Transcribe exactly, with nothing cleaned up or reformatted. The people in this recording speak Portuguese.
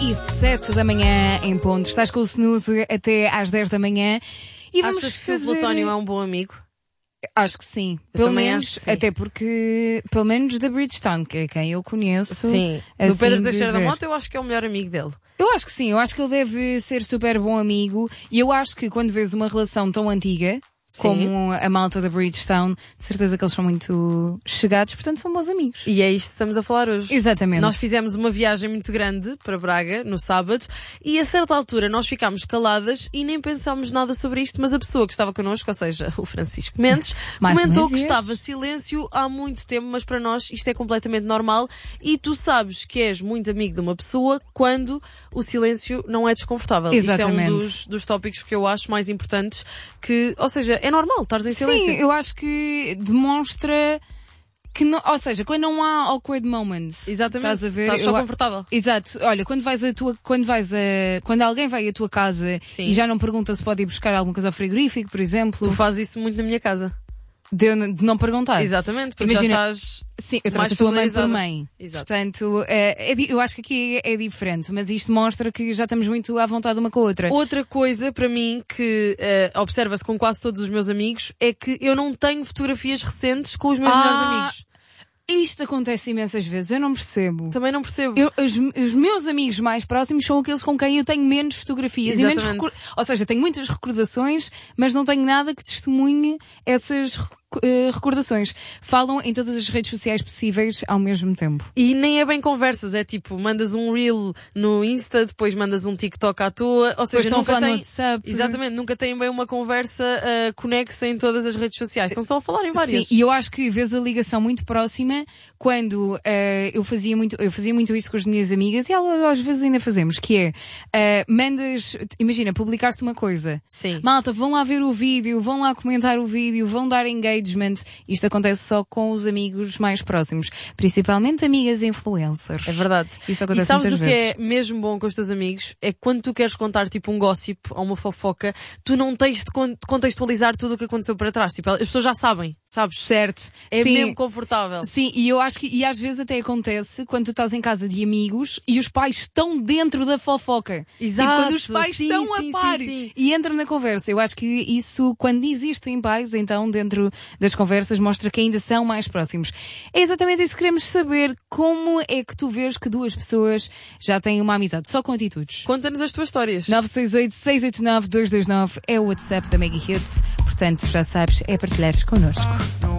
E sete da manhã em ponto. Estás com o snooze até às dez da manhã. E vamos Achas fazer... que o Plutónio é um bom amigo? Acho que sim. Eu pelo também menos, acho que sim. até porque, pelo menos da Bridgestone, que é quem eu conheço. Sim. Assim, Do Pedro de Teixeira da ver. Mota eu acho que é o melhor amigo dele. Eu acho que sim, eu acho que ele deve ser super bom amigo. E eu acho que quando vês uma relação tão antiga, Sim. como a malta da Bridgestone, de certeza que eles são muito chegados, portanto são bons amigos. E é isto que estamos a falar hoje. Exatamente. Nós fizemos uma viagem muito grande para Braga, no sábado, e a certa altura nós ficámos caladas e nem pensámos nada sobre isto, mas a pessoa que estava connosco, ou seja, o Francisco Mendes, Mais comentou uma que vez. estava silêncio há muito tempo, mas para nós isto é completamente normal e tu sabes que és muito amigo de uma pessoa quando o silêncio não é desconfortável. Exatamente. Isto é um dos, dos tópicos que eu acho mais importantes, que, ou seja, é normal estares em silêncio. Sim, eu acho que demonstra que não, ou seja, quando não há awkward moments. Exatamente. Estás a ver? Estás só Eu a- confortável. Exato. Olha, quando vais a tua, quando vais a, quando alguém vai à tua casa Sim. e já não pergunta se pode ir buscar alguma coisa ao frigorífico, por exemplo, Tu fazes isso muito na minha casa. de, de não perguntar. Exatamente, porque Imagina- já estás... Sim, eu mais trato a tua mãe por familiarizada. mãe. Exato. Portanto, é, é di- eu acho que aqui é, é diferente, mas isto mostra que já estamos muito à vontade uma com a outra. Outra coisa para mim que eh, observa-se com quase todos os meus amigos é que eu não tenho fotografias recentes com os meus Ah. melhores amigos. Isto acontece imensas vezes, eu não percebo. Também não percebo. Eu- os, os meus amigos mais próximos são aqueles com quem eu tenho menos fotografias e menos Exatamente. recor- ou seja, tenho muitas recordações, mas não tenho nada que testemunhe essas rec- eh, recordações. Falam em todas as redes sociais possíveis ao mesmo tempo. E nem é bem conversas, é tipo, mandas um reel no Insta, depois mandas um TikTok à toa, ou seja, estão a nunca falar no tem... WhatsApp. Exatamente, nunca têm bem uma conversa uh, conexa em todas as redes sociais. Estão só a falar em várias. Sim, e eu acho que vês a ligação muito próxima quando eh, eu fazia muito, eu fazia muito isso com as minhas amigas e ela- às vezes ainda fazemos, que é eh, mandas, imagina, publicaste uma coisa. Sim. Malta, vão lá ver o vídeo, vão lá comentar o vídeo, vão dar engagement. Isto acontece só com os amigos mais próximos, principalmente amigas influencers. É verdade. Isso acontece E sabes muitas o que vezes. é mesmo bom com os teus amigos? É que quando tu queres contar tipo um gossip ou uma fofoca, tu não tens de con- de contextualizar tudo o que aconteceu para trás. Tipo, as pessoas já sabem, sabes? Certo. É Sim. mesmo confortável. Sim, e eu acho que, e às vezes até acontece quando tu estás em casa de amigos e os pais estão dentro da fofoca. Exato, Tipo, quando os pais sim, estão sim, a par sim, sim. e entram na conversa. Eu acho que isso, quando existem pais, então, dentro das conversas, mostra que ainda são mais próximos. É exatamente isso que queremos saber. Como é que tu vês que duas pessoas já têm uma amizade? Só com atitudes. Conta-nos as tuas histórias. nove seis oito, seis oito nove, dois dois nove é o WhatsApp da Mega Hits. Portanto, já sabes, é partilhares connosco.